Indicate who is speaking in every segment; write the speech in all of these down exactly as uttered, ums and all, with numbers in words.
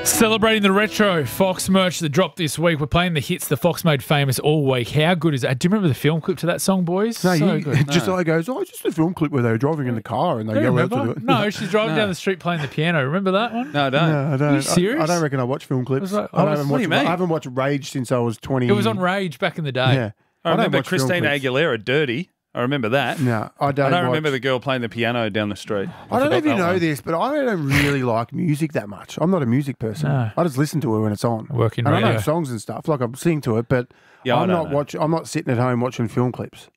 Speaker 1: Celebrating the retro Fox merch that dropped this week. We're playing the hits the Fox made famous all week. How good is that? Do you remember the film clip to that song, boys?
Speaker 2: No,
Speaker 1: so
Speaker 2: you,
Speaker 1: good.
Speaker 2: just
Speaker 1: No.
Speaker 2: like goes, oh, it's just a film clip where they were driving in the car and they
Speaker 1: Do you
Speaker 2: yell out
Speaker 1: remember?
Speaker 2: to the...
Speaker 1: No, she's driving
Speaker 3: No.
Speaker 1: down the street playing the piano. Remember that one?
Speaker 3: No, I don't.
Speaker 2: No, I don't.
Speaker 1: Are you serious?
Speaker 2: I, I don't reckon I watch film clips.
Speaker 1: was like-
Speaker 2: I,
Speaker 1: I
Speaker 2: don't
Speaker 1: was-
Speaker 2: even
Speaker 3: what do you
Speaker 2: watch,
Speaker 3: mean?
Speaker 2: I haven't watched Rage since I was twenty.
Speaker 1: It was on Rage back in the day.
Speaker 2: Yeah.
Speaker 3: I
Speaker 2: don't
Speaker 3: remember
Speaker 2: watch film
Speaker 3: Christina
Speaker 2: clips.
Speaker 3: Aguilera, Dirty. I remember that.
Speaker 2: No, I don't.
Speaker 3: I don't
Speaker 2: watch-
Speaker 3: remember the girl playing the piano down the street.
Speaker 2: I don't know
Speaker 3: forgot
Speaker 2: if you
Speaker 3: that
Speaker 2: know
Speaker 3: one.
Speaker 2: this, but I don't really like music that much. I'm not a music person.
Speaker 1: No.
Speaker 2: I just listen to it when it's on.
Speaker 1: Working
Speaker 2: and I know
Speaker 1: radio.
Speaker 2: songs and stuff. Like I'm singing to it, but
Speaker 3: Yeah, I
Speaker 2: I'm
Speaker 3: don't
Speaker 2: not
Speaker 3: know.
Speaker 2: watch. I'm not sitting at home watching film clips.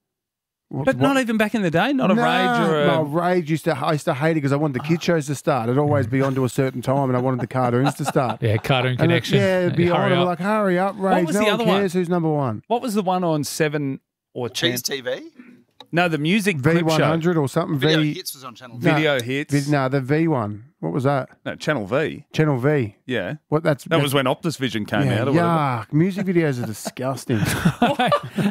Speaker 2: What-
Speaker 3: But
Speaker 2: what-
Speaker 3: not even back in the day? Not a
Speaker 2: no,
Speaker 3: Rage or a...
Speaker 2: no, Rage used to. I used to hate it because I wanted the kid shows to start. It'd always be on to a certain time, and I wanted the cartoons to start.
Speaker 1: Yeah, Cartoon
Speaker 2: And
Speaker 1: Connection.
Speaker 2: It, yeah, it'd be
Speaker 1: Hurry
Speaker 2: on. I'm
Speaker 1: up.
Speaker 2: like, hurry up, Rage.
Speaker 3: was
Speaker 2: no
Speaker 3: the
Speaker 2: one
Speaker 3: other one?
Speaker 2: cares who's number one.
Speaker 3: What was the one on Seven or
Speaker 4: Cheese
Speaker 3: Chan-
Speaker 4: T V?
Speaker 3: No, the music
Speaker 2: V
Speaker 3: clip
Speaker 2: one
Speaker 3: show.
Speaker 2: hundred or something.
Speaker 4: Video
Speaker 2: V.
Speaker 4: Hits was on Channel
Speaker 2: No.
Speaker 4: V.
Speaker 3: Video hits.
Speaker 2: V- No, the V one. What was that?
Speaker 3: No, Channel V.
Speaker 2: Channel V.
Speaker 3: Yeah.
Speaker 2: What? That's
Speaker 3: That was when Optus Vision came
Speaker 2: yeah,
Speaker 3: out or whatever.
Speaker 2: yuck. Music videos are disgusting.
Speaker 1: Hey,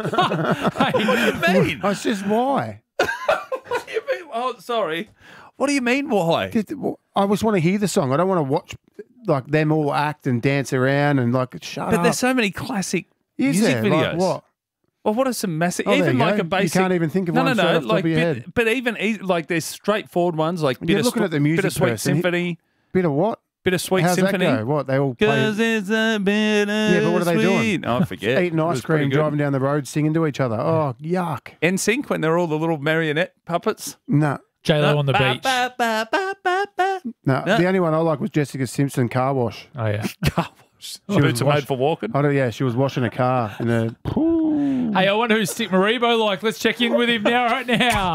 Speaker 3: What do you mean?
Speaker 2: That's just why.
Speaker 3: What do you mean? Oh, sorry. What do you mean, why?
Speaker 2: I just want to hear the song. I don't want to watch like them all act and dance around and like shut
Speaker 3: But
Speaker 2: up.
Speaker 3: there's so many classic
Speaker 2: Is
Speaker 3: music
Speaker 2: there?
Speaker 3: videos.
Speaker 2: Like what?
Speaker 3: Well, what are some massive?
Speaker 2: Oh, there
Speaker 3: even
Speaker 2: you
Speaker 3: like
Speaker 2: go.
Speaker 3: a basic.
Speaker 2: You can't even think of
Speaker 3: no,
Speaker 2: one
Speaker 3: no,
Speaker 2: straight
Speaker 3: no.
Speaker 2: off the top
Speaker 3: Like,
Speaker 2: of your
Speaker 3: bit-
Speaker 2: head.
Speaker 3: but even e- like there's straightforward ones like
Speaker 2: You're
Speaker 3: bit
Speaker 2: looking
Speaker 3: of,
Speaker 2: at the music
Speaker 3: Bittersweet
Speaker 2: person.
Speaker 3: Symphony,
Speaker 2: Bit of what?
Speaker 3: Bittersweet
Speaker 2: How's
Speaker 3: Symphony.
Speaker 2: that go? What they all play?
Speaker 3: Cause it's a bit
Speaker 2: Yeah, but what are they doing?
Speaker 3: Oh, I forget.
Speaker 2: Eating
Speaker 3: It
Speaker 2: ice
Speaker 3: was pretty
Speaker 2: cream,
Speaker 3: good.
Speaker 2: driving down the road, singing to each other. Oh, yuck!
Speaker 3: N Sync when they're all the little marionette puppets.
Speaker 2: No,
Speaker 1: J-Lo on the
Speaker 3: Ba,
Speaker 1: beach.
Speaker 3: ba, ba, ba, ba, ba.
Speaker 2: no.
Speaker 3: No.
Speaker 2: The only one I like was Jessica Simpson car wash.
Speaker 1: Oh, yeah.
Speaker 3: Car wash.
Speaker 2: She
Speaker 3: Boots
Speaker 2: was
Speaker 3: are
Speaker 2: wash-
Speaker 3: made for walking.
Speaker 2: I don't. Yeah, she was washing a car in a.
Speaker 1: Hey, I wonder who's Stick Maribo like. Let's check in with him now, right now.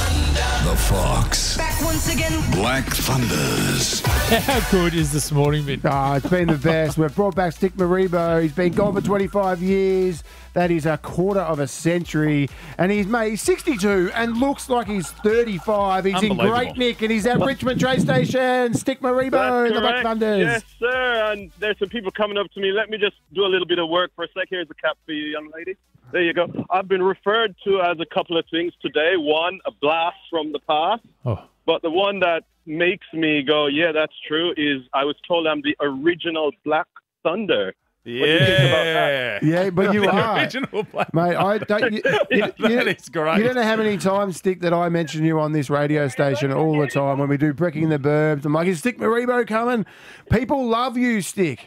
Speaker 5: The Fox.
Speaker 6: Back once again.
Speaker 5: Black Thunders.
Speaker 1: How good is this morning, Vin?
Speaker 2: Ah, it's been the best. We've brought back Stick Maribo. He's been gone for twenty-five years. That is a quarter of a century. And he's made he's sixty-two and looks like he's thirty-five. He's in
Speaker 3: Unbelievable.
Speaker 2: Great Nick and he's at Richmond train station. Stick Maribo,
Speaker 7: That's
Speaker 2: the Black
Speaker 7: correct.
Speaker 2: Thunders.
Speaker 7: Yes, sir. And there's some people coming up to me. Let me just do a little bit of work for a sec. Here's a cap for you, young lady. There you go. I've been referred to as a couple of things today. One, a blast from the past.
Speaker 1: Oh.
Speaker 7: But the one that makes me go, yeah, that's true, is I was told I'm the original Black Thunder. do you think about
Speaker 3: Yeah.
Speaker 2: Yeah, but you
Speaker 3: The
Speaker 2: are.
Speaker 3: original Black
Speaker 2: Mate, I don't. You, you, you,
Speaker 3: That is great.
Speaker 2: You don't know how many times, Stick, that I mention you on this radio station all the time when we do Breaking the Burbs. I'm like, is Stick Maribo coming? People love you, Stick.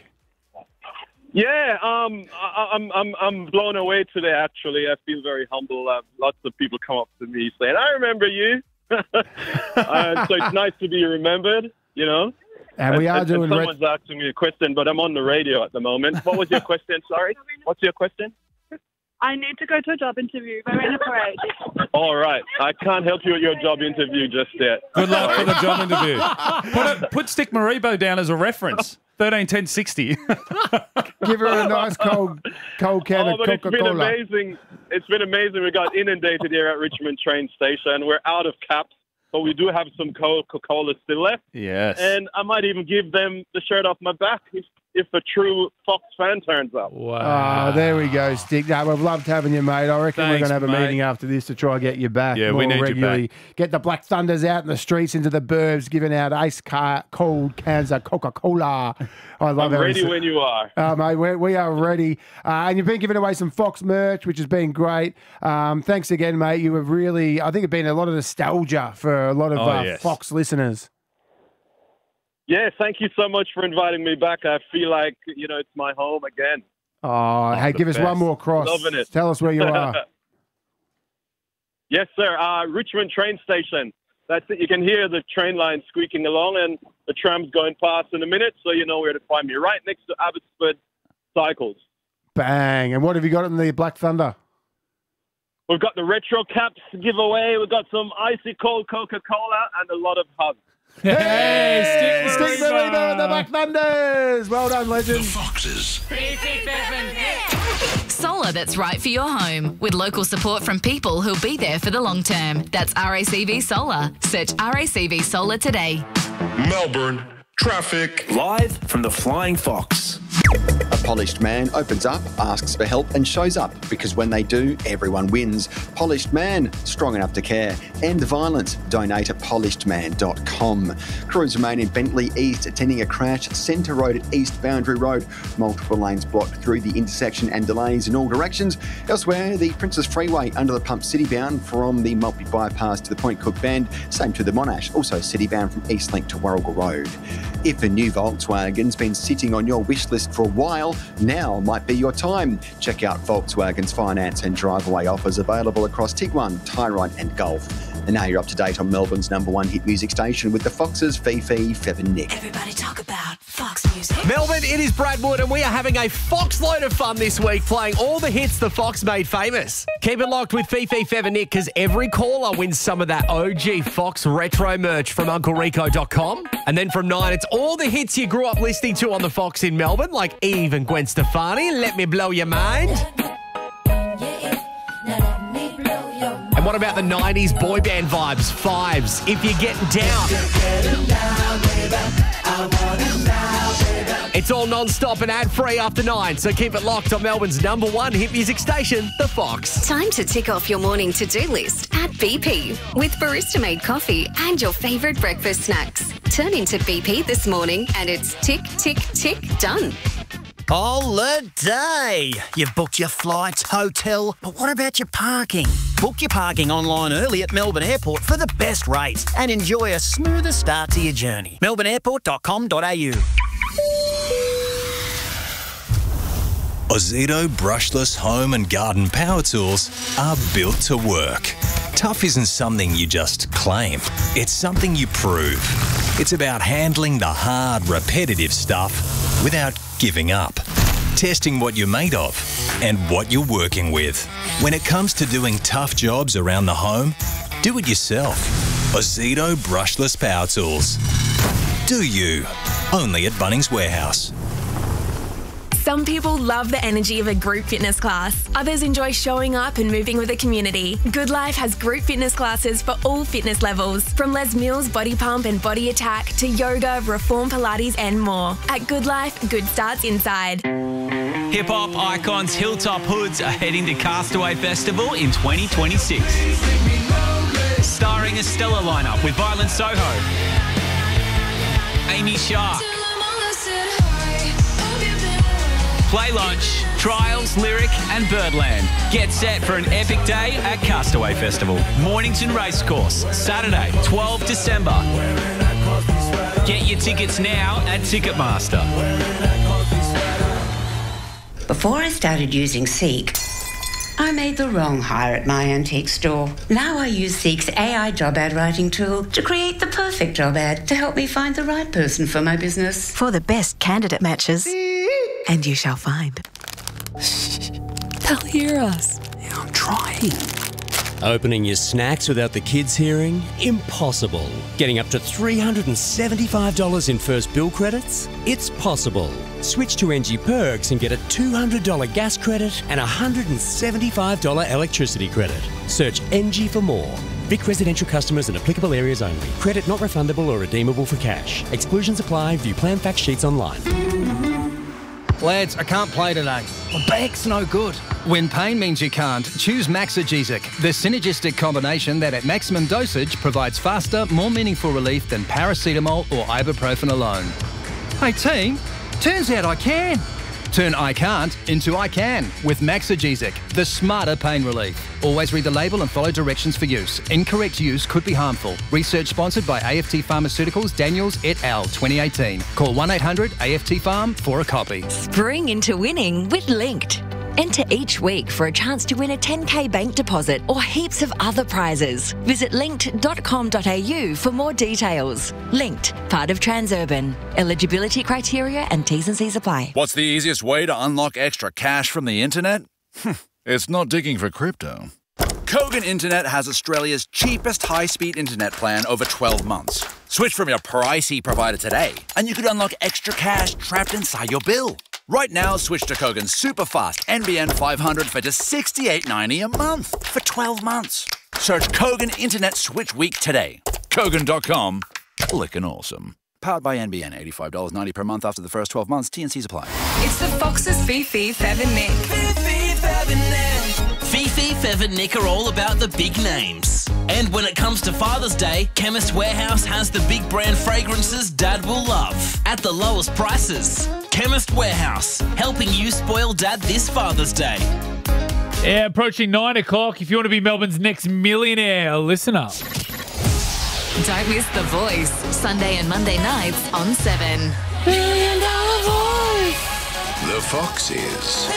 Speaker 7: Yeah, um, I, I'm I'm I'm blown away today. Actually, I feel very humble. Uh, lots of people come up to me saying, "I remember you." uh, so it's nice to be remembered, you know.
Speaker 2: And we are
Speaker 7: and,
Speaker 2: doing.
Speaker 7: and
Speaker 2: Ret-
Speaker 7: someone's asking me a question, but I'm on the radio at the moment. What was your question? Sorry, what's your question?
Speaker 8: I need to go to a job interview. We're in a parade.
Speaker 7: All right, I can't help you with your job interview just yet.
Speaker 3: Good luck for the job interview. Put, a, put Stick Maribo down as a reference. thirteen ten sixty.
Speaker 2: Give her a nice cold, cold can
Speaker 7: Oh,
Speaker 2: of
Speaker 7: but it's been
Speaker 2: Coca-Cola.
Speaker 7: amazing. It's been amazing. We got inundated here at Richmond train station. We're out of caps, but we do have some Coca-Cola still left.
Speaker 3: Yes.
Speaker 7: And I might even give them the shirt off my back if, if a true Fox fan turns up.
Speaker 1: Wow.
Speaker 2: Ah, there we go, Stick. No, we've loved having you, mate. I reckon we're
Speaker 3: Thanks,
Speaker 2: going to have a
Speaker 3: mate.
Speaker 2: meeting after this to try and get you back
Speaker 3: Yeah,
Speaker 2: more
Speaker 3: we need you
Speaker 2: regularly. Get the Black Thunders out in the streets, into the burbs, giving out ice car, cold cans of Coca-Cola. I love
Speaker 7: I'm
Speaker 2: having
Speaker 7: ready
Speaker 2: some-
Speaker 7: when you are.
Speaker 2: Uh, mate, we're, we are ready. Uh, and you've been giving away some Fox merch, which has been great. Um, thanks again, mate. You have really, I think it's been a lot of nostalgia for a lot of
Speaker 3: Oh,
Speaker 2: uh,
Speaker 3: yes.
Speaker 2: Fox listeners.
Speaker 7: Yeah, thank you so much for inviting me back. I feel like, you know, it's my home again.
Speaker 2: Oh, hey,
Speaker 3: the
Speaker 2: give us
Speaker 3: best.
Speaker 2: one more cross.
Speaker 7: Loving it.
Speaker 2: Tell us where you are.
Speaker 7: Yes, sir. Uh, Richmond train station. That's it. You can hear the train line squeaking along and the tram's going past in a minute, so you know where to find me. Right next to Abbotsford Cycles.
Speaker 2: Bang. And what have you got in the Black Thunder?
Speaker 7: We've got the retro caps giveaway. We've got some icy cold Coca-Cola and a lot of hugs.
Speaker 1: Hey, Stick
Speaker 2: Steve
Speaker 1: Maribo.
Speaker 2: Maribo and the Black Thunders. Well done,
Speaker 5: The
Speaker 2: legend.
Speaker 5: Foxes.
Speaker 6: Solar that's right for your home. With local support from people who'll be there for the long term. That's R A C V Solar. Search R A C V Solar today.
Speaker 5: Melbourne. Traffic.
Speaker 9: Live from the Flying Fox. A
Speaker 4: Polished Man opens up, asks for help and shows up, because when they do, everyone wins. Polished Man, strong enough to care. End violence. Donate at polished man dot com. Crews remain in Bentley East, attending a crash. Centre Road at East Boundary Road. Multiple lanes blocked through the intersection and delays in all directions. Elsewhere, the Princess Freeway under the pump city bound from the Maltby bypass to the Point Cook Bend. Same to the Monash, also city bound from Eastlink to Warrigal Road. If a new Volkswagen's been sitting on your wish list for a while, now might be your time. Check out Volkswagen's finance and drive-away offers available across Tiguan, Tyrone and Golf. And now you're up to date on Melbourne's number one hit music station with the Foxes, Fifi, Fev and Nick.
Speaker 9: Everybody talk about Fox music.
Speaker 10: Melbourne, it is Brad Wood, and we are having a Fox load of fun this week, playing all the hits the Fox made famous. Keep it locked with Fifi, Fev and Nick, because every caller wins some of that O G Fox retro merch from uncle rico dot com. And then from nine, it's all the hits you grew up listening to on the Fox in Melbourne, like Eve and Gwen Stefani, Let Me Blow Your Mind. And what about the nineties boy band vibes? Fives, If You're Getting Down. It's all non-stop and ad-free after nine, so keep it locked on Melbourne's number one hit music station, The Fox.
Speaker 11: Time to tick off your morning to-do list at B P with barista-made coffee and your favourite breakfast snacks. Turn into B P this morning and it's tick, tick, tick, done.
Speaker 12: Holiday! You've booked your flights, hotel, but what about your parking? Book your parking online early at Melbourne Airport for the best rates and enjoy a smoother start to your journey. melbourne airport dot com dot a u.
Speaker 5: Ozito brushless home and garden power tools are built to work. Tough isn't something you just claim. It's something you prove. It's about handling the hard, repetitive stuff without giving up. Testing what you're made of and what you're working with. When it comes to doing tough jobs around the home, do it yourself. Ozito brushless power tools. Do you? Only at Bunnings Warehouse.
Speaker 13: Some people love the energy of a group fitness class. Others enjoy showing up and moving with the community. Good Life has group fitness classes for all fitness levels, from Les Mills Body Pump and Body Attack to yoga, Reform Pilates and more. At Good Life, good starts inside.
Speaker 14: Hip-hop icons Hilltop Hoods are heading to Castaway Festival in twenty twenty-six. Starring a stellar lineup with Violent Soho, Amy Shark, Play Lunch, Trials, Lyric and Birdland. Get set for an epic day at Castaway Festival. Mornington Racecourse, Saturday, twelfth December. Get your tickets now at Ticketmaster.
Speaker 15: Before I started using Seek, I made the wrong hire at my antique store. Now I use Seek's A I job ad writing tool to create the perfect job ad to help me find the right person for my business.
Speaker 16: For the best candidate matches. And you shall find.
Speaker 17: They'll hear us.
Speaker 12: Yeah, I'm trying.
Speaker 17: Opening your snacks without the kids hearing? Impossible. Getting up to three hundred seventy-five dollars in first bill credits? It's possible. Switch to N G Perks and get a two hundred dollars gas credit and a one hundred seventy-five dollars electricity credit. Search N G for more. Vic residential customers and applicable areas only. Credit not refundable or redeemable for cash. Exclusions apply. View plan fact sheets online.
Speaker 18: Lads, I can't play today. My back's no good. When pain means you can't, choose Maxigesic, the synergistic combination that at maximum dosage provides faster, more meaningful relief than paracetamol or ibuprofen alone. Hey team, turns out I can. Turn I can't into I can with Maxigesic, the smarter pain relief. Always read the label and follow directions for use. Incorrect use could be harmful. Research sponsored by A F T Pharmaceuticals, Daniels et al. twenty eighteen. Call one eight hundred A F T Pharm for a copy.
Speaker 19: Spring into winning with Linked. Enter each week for a chance to win a ten K bank deposit or heaps of other prizes. Visit linkt dot com dot a u for more details. Linked, part of Transurban. Eligibility criteria and T's and C's apply.
Speaker 20: What's the easiest way to unlock extra cash from the internet? It's not digging for crypto. Kogan Internet has Australia's cheapest high-speed internet plan over twelve months. Switch from your pricey provider today, and you could unlock extra cash trapped inside your bill. Right now, switch to Kogan's super fast N B N five hundred for just sixty-eight ninety a month for twelve months. Search Kogan Internet Switch Week today. Kogan dot com. Lickin' awesome. Powered by N B N, eighty-five dollars ninety per month after the first twelve months. T and C's apply.
Speaker 21: It's the Foxes Fifi, Fev and Nick. Fifi, Fev and Nick.
Speaker 22: Fifi, Fev and Nick are all about the big names. And when it comes to Father's Day, Chemist Warehouse has the big brand fragrances Dad will love at the lowest prices. Chemist Warehouse, helping you spoil Dad this Father's Day.
Speaker 1: Yeah, approaching nine o'clock. If you want to be Melbourne's next millionaire, listen up.
Speaker 6: Don't miss The Voice, Sunday and Monday nights on seven.
Speaker 9: Million Dollar Voice.
Speaker 23: The Foxes.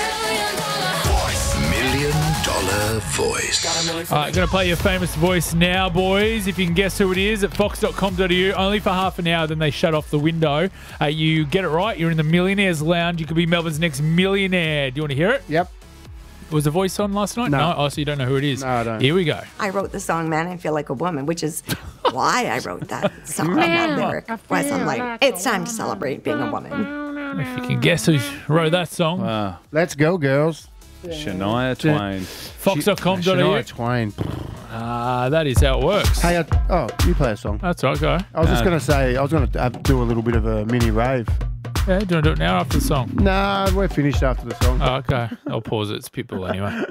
Speaker 23: Million Dollar Voice.
Speaker 1: All right, going to play your famous voice now, boys. If you can guess who it is at fox dot com dot a u, only for half an hour, then they shut off the window. Uh, you get it right, you're in the Millionaires Lounge. You could be Melbourne's next millionaire. Do you want to hear it?
Speaker 2: Yep.
Speaker 1: Was the voice on last night?
Speaker 2: No.
Speaker 1: Oh, so you don't know who it is?
Speaker 2: No, I don't.
Speaker 1: Here we go.
Speaker 24: I wrote the song Man, I Feel Like a Woman, which is why I wrote that song, that lyric. Was I'm like, it's time to celebrate being a woman.
Speaker 1: If you can guess who wrote that song.
Speaker 3: Wow.
Speaker 2: Let's go, girls.
Speaker 3: Shania Twain.
Speaker 1: fox dot com dot a u.
Speaker 2: Shania Twain.
Speaker 1: Ah, that is how it works.
Speaker 2: Hey, I, oh, you play a song.
Speaker 1: That's right, go.
Speaker 2: I was just
Speaker 1: Uh,
Speaker 2: going to say, I was going to do a little bit of a mini rave.
Speaker 1: Yeah, do you want to do it now or after the song?
Speaker 2: Nah, we're finished after the song.
Speaker 1: Oh, okay. I'll pause it. It's Pitbull anyway.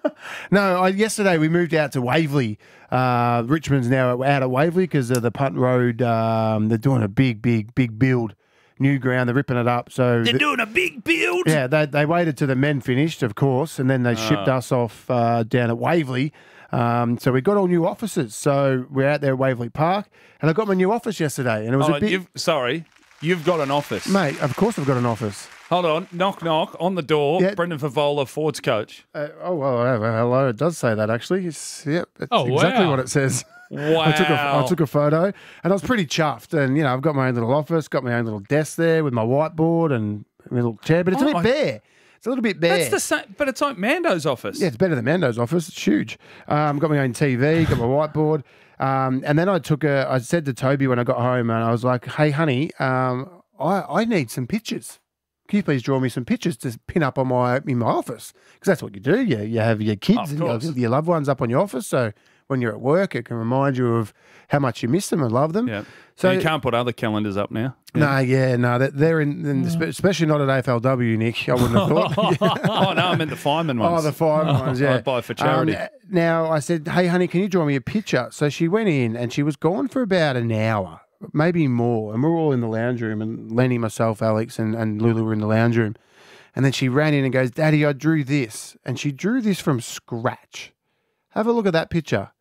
Speaker 2: No, I, yesterday we moved out to Waverley. Uh, Richmond's now out at Waverley because of the Punt Road. Um, they're doing a big, big, big build. New ground, they're ripping it up. So
Speaker 22: They're
Speaker 2: the-
Speaker 22: doing a big build.
Speaker 2: Yeah, they, they waited till the men finished, of course, and then they shipped
Speaker 3: Oh.
Speaker 2: us off uh, down at Waverley. Um, so we got all new offices. So we're out there at Waverley Park, and I got my new office yesterday, and it was
Speaker 3: Oh,
Speaker 2: a bit.
Speaker 3: you've, sorry, you've got an office.
Speaker 2: Mate, of course I've got an office.
Speaker 3: Hold on. Knock, knock. On the door.
Speaker 2: Yeah.
Speaker 3: Brendan Favola, Ford's coach.
Speaker 2: Uh, oh, well, uh, hello. It does say that, actually. It's, yep, that's
Speaker 3: Oh,
Speaker 2: exactly
Speaker 3: wow.
Speaker 2: what it says.
Speaker 3: Wow.
Speaker 2: I took, a, I took a photo, and I was pretty chuffed. And, you know, I've got my own little office, got my own little desk there with my whiteboard and my little chair, but it's a
Speaker 3: Oh,
Speaker 2: bit
Speaker 3: I-
Speaker 2: bare. It's a little bit bare.
Speaker 3: That's the same, but it's like Mando's office.
Speaker 2: Yeah, it's better than Mando's office. It's huge. Um, got my own T V, got my whiteboard. Um, and then I took a, I said to Toby when I got home, and I was like, hey, honey, um, I, I need some pictures. Can you please draw me some pictures to pin up on my in my office? Because that's what you do. You, you have your kids
Speaker 3: Of
Speaker 2: and your,
Speaker 3: course.
Speaker 2: your loved ones up on your office. So when you're at work, it can remind you of how much you miss them and love them.
Speaker 3: Yeah.
Speaker 2: So
Speaker 3: So you can't put other calendars up now.
Speaker 2: No, yeah, no, they're- they're in, in especially not at A F L W, Nick. I wouldn't have thought.
Speaker 3: Oh, no, I meant the fireman ones.
Speaker 2: Oh, the fireman ones, yeah.
Speaker 3: I buy for charity.
Speaker 2: Um, now, I said, hey, honey, can you draw me a picture? So she went in and she was gone for about an hour, maybe more. And we we're all in the lounge room, and Lenny, myself, Alex, and, and Lulu were in the lounge room. And then she ran in and goes, Daddy, I drew this. And she drew this from scratch. Have a look at that picture.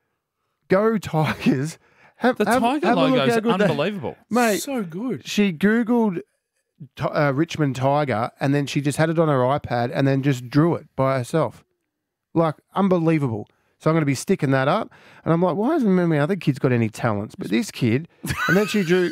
Speaker 2: Go Tigers. Have,
Speaker 3: The
Speaker 2: have-
Speaker 3: Tiger
Speaker 2: have a look
Speaker 3: logo is
Speaker 2: how good that-
Speaker 3: unbelievable.
Speaker 2: Mate,
Speaker 1: So good.
Speaker 2: she Googled Ti- uh, Richmond Tiger, and then she just had it on her iPad and then just drew it by herself. Like, unbelievable. So I'm going to be sticking that up. And I'm like, why hasn't none of my other kids got any talents? But this kid, and then she drew,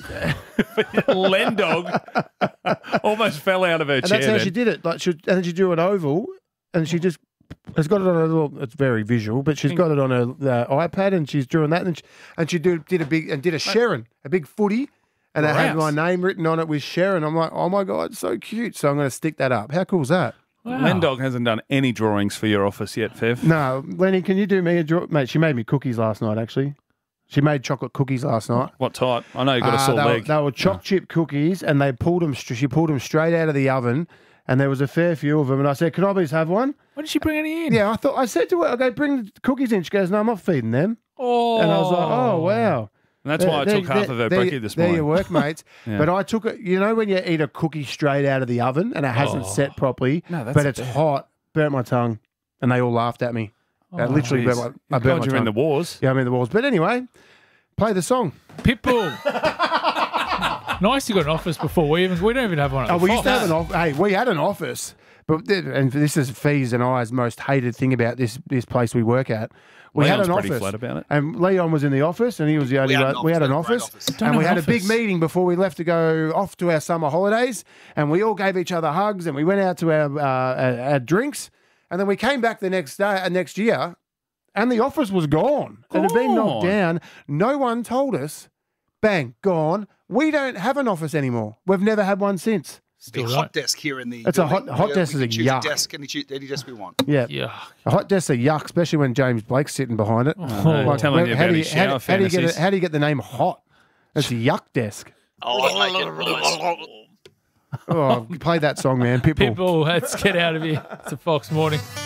Speaker 3: Lendog almost fell out of her
Speaker 2: and
Speaker 3: chair.
Speaker 2: that's how
Speaker 3: then.
Speaker 2: she did it. Like, she, and then she drew an oval, and she just has got it on her little. It's very visual, but she's got it on her uh, iPad, and she's drawing that, and she, and she do, did a big and did a Sharon, a big footy, and it had my
Speaker 3: Grouse.
Speaker 2: name written on it with Sharon. I'm like, oh my god, so cute. So I'm going to stick that up. How cool is that?
Speaker 3: Lendog hasn't done any drawings for your office yet, Fev.
Speaker 2: No, Lenny, can you do me a draw? Mate, she made me cookies last night, actually. She made chocolate cookies last night.
Speaker 3: What type? I know you got a
Speaker 2: Uh,
Speaker 3: sore
Speaker 2: they, were,
Speaker 3: leg.
Speaker 2: they were choc chip cookies, and they pulled them. str- She pulled them straight out of the oven, and there was a fair few of them. And I said, "Can I please have one?"
Speaker 1: Why did she bring any in?
Speaker 2: Yeah, I thought I said to her, "I go bring the cookies in." She goes, "No, I'm not feeding them."
Speaker 1: Oh.
Speaker 2: And I was like, "Oh wow."
Speaker 3: And that's why I
Speaker 2: There-
Speaker 3: took half
Speaker 2: there-
Speaker 3: of her
Speaker 2: there-
Speaker 3: brekkie this
Speaker 2: There
Speaker 3: morning.
Speaker 2: you work, mates.
Speaker 3: Yeah.
Speaker 2: But I took it. You know when you eat a cookie straight out of the oven and it hasn't
Speaker 3: Oh.
Speaker 2: set properly,
Speaker 3: No, that's
Speaker 2: but
Speaker 3: a
Speaker 2: it's
Speaker 3: bad-
Speaker 2: hot, burnt my tongue, and they all laughed at me.
Speaker 3: Oh,
Speaker 2: I literally burnt
Speaker 3: jeez.
Speaker 2: my, I
Speaker 3: Thank
Speaker 2: burnt
Speaker 3: God
Speaker 2: my
Speaker 3: you're in
Speaker 2: tongue.
Speaker 3: the wars.
Speaker 2: Yeah, I'm in the wars. But anyway, play the song.
Speaker 1: Pitbull. Nice you got an office before we even. We don't even have one. At
Speaker 2: Oh,
Speaker 1: the
Speaker 2: we used to
Speaker 1: Fox.
Speaker 2: have an office. Hey, we had an office, but th- and this is Fee's and I's most hated thing about this this place we work at. We
Speaker 3: Leon's
Speaker 2: had an
Speaker 3: pretty
Speaker 2: office,
Speaker 3: flat about it.
Speaker 2: and Leon was in the office, and he was the only.
Speaker 3: had
Speaker 2: one-
Speaker 3: an
Speaker 2: we had
Speaker 3: office,
Speaker 2: an
Speaker 3: we had a great
Speaker 2: office,
Speaker 3: office.
Speaker 2: and
Speaker 1: Don't
Speaker 2: we
Speaker 1: have
Speaker 2: had
Speaker 1: an
Speaker 2: a big
Speaker 1: office.
Speaker 2: meeting before we left to go off to our summer holidays, and we all gave each other hugs, and we went out to our uh, our, our drinks, and then we came back the next day, uh, next year, and the office was gone. It had been knocked
Speaker 3: Gone.
Speaker 2: down. No one told us. Bang, gone. We don't have an office anymore. We've never had one since.
Speaker 25: The hot desk here in the.
Speaker 2: It's a
Speaker 25: building.
Speaker 2: hot- hot
Speaker 25: We, uh,
Speaker 2: desk
Speaker 25: we
Speaker 2: is a
Speaker 25: can choose
Speaker 2: yuck.
Speaker 25: desk, any, choo- any desk we want.
Speaker 2: Yeah.
Speaker 1: Yeah.
Speaker 2: A hot desk's a yuck, especially when James Blake's sitting behind it.
Speaker 3: no. Telling you
Speaker 2: how
Speaker 3: about
Speaker 2: do
Speaker 3: his
Speaker 2: how,
Speaker 3: shower
Speaker 2: do- how do you get it,
Speaker 3: fantasies.
Speaker 2: how do you get the name hot? It's a yuck desk.
Speaker 4: Oh, I like it.
Speaker 2: Oh, play that song, man. Pitbull.
Speaker 1: Pitbull, let's get out of here. It's a Fox morning.